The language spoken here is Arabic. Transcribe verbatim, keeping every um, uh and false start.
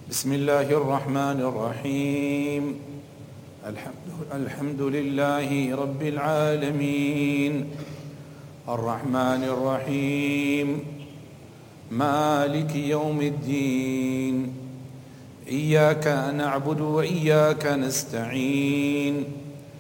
بسم الله الرحمن الرحيم. الحمد, الحمد لله رب العالمين، الرحمن الرحيم، مالك يوم الدين، إياك نعبد وإياك نستعين،